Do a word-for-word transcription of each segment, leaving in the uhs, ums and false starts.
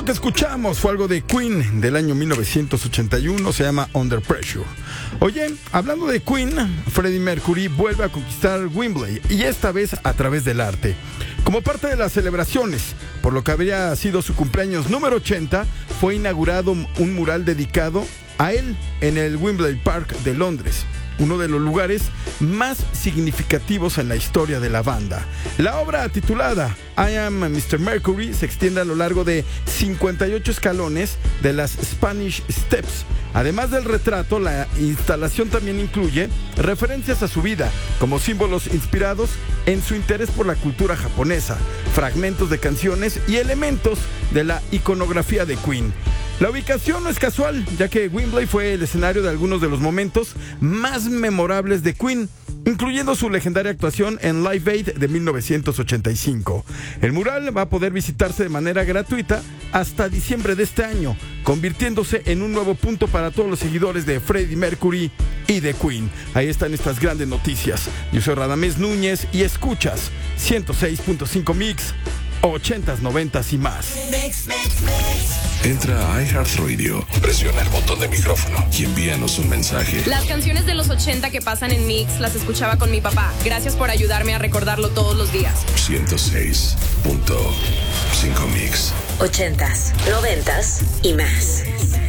Lo que escuchamos fue algo de Queen del año mil novecientos ochenta y uno, se llama Under Pressure. Oye, hablando de Queen, Freddie Mercury vuelve a conquistar Wembley y esta vez a través del arte. Como parte de las celebraciones, por lo que habría sido su cumpleaños número ochenta, fue inaugurado un mural dedicado a él en el Wembley Park de Londres, uno de los lugares más significativos en la historia de la banda. La obra titulada I Am mister Mercury se extiende a lo largo de cincuenta y ocho escalones de las Spanish Steps. Además del retrato, la instalación también incluye referencias a su vida, como símbolos inspirados en su interés por la cultura japonesa, fragmentos de canciones y elementos de la iconografía de Queen. La ubicación no es casual, ya que Wembley fue el escenario de algunos de los momentos más memorables de Queen, incluyendo su legendaria actuación en Live Aid de mil novecientos ochenta y cinco. El mural va a poder visitarse de manera gratuita hasta diciembre de este año, convirtiéndose en un nuevo punto para todos los seguidores de Freddie Mercury y de Queen. Ahí están estas grandes noticias. Yo soy Radamés Núñez y escuchas ciento seis punto cinco Mix, ochentas, noventas y más. Entra a iHeartRadio, presiona el botón de micrófono y envíanos un mensaje. Las canciones de los ochenta que pasan en Mix las escuchaba con mi papá. Gracias por ayudarme a recordarlo todos los días. ciento seis punto cinco Mix. Ochentas, noventas y más.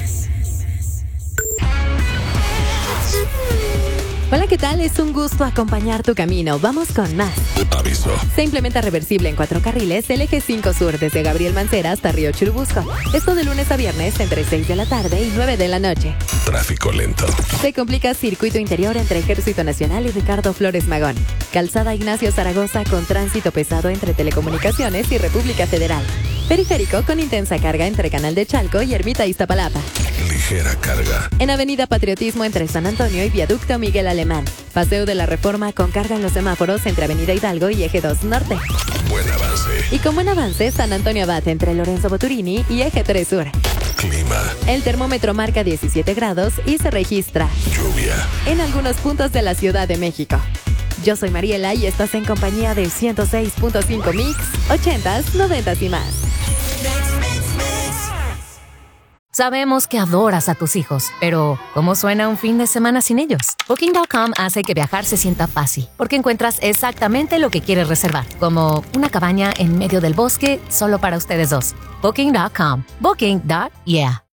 Hola, ¿qué tal? Es un gusto acompañar tu camino. Vamos con más. Aviso. Se implementa reversible en cuatro carriles el eje cinco Sur desde Gabriel Mancera hasta Río Churubusco. Esto de lunes a viernes entre seis de la tarde y nueve de la noche. Tráfico lento. Se complica circuito interior entre Ejército Nacional y Ricardo Flores Magón. Calzada Ignacio Zaragoza con tránsito pesado entre Telecomunicaciones y República Federal. Periférico con intensa carga entre Canal de Chalco y Ermita Iztapalapa. Ligera carga. En Avenida Patriotismo entre San Antonio y Viaducto Miguel Alemán. Paseo de la Reforma con carga en los semáforos entre Avenida Hidalgo y Eje dos Norte. Buen avance. Y con buen avance, San Antonio Abad entre Lorenzo Boturini y Eje tres Sur. Clima. El termómetro marca diecisiete grados y se registra lluvia en algunos puntos de la Ciudad de México. Yo soy Mariela y estás en compañía de ciento seis punto cinco Mix, ochentas, noventas y más. Sabemos que adoras a tus hijos, pero ¿cómo suena un fin de semana sin ellos? Booking punto com hace que viajar se sienta fácil, porque encuentras exactamente lo que quieres reservar, como una cabaña en medio del bosque solo para ustedes dos. Booking punto com. Booking. Yeah.